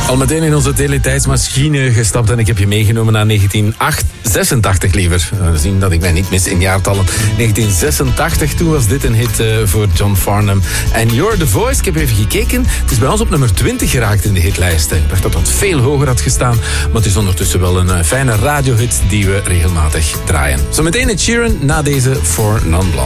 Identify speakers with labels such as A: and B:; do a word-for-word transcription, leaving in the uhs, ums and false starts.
A: Al meteen in onze teletijdsmachine gestapt en ik heb je meegenomen naar negentien zesentachtig liever. We zien dat ik mij niet mis in jaartallen. negentien zesentachtig, toen was dit een hit uh, voor John Farnham. En You're the Voice, ik heb even gekeken. Het is bij ons op nummer twintig geraakt in de hitlijsten. Ik dacht dat dat veel hoger had gestaan. Maar het is ondertussen wel een uh, fijne radiohit die we regelmatig draaien. Zometeen het Sheeran na deze For Non-Blondes.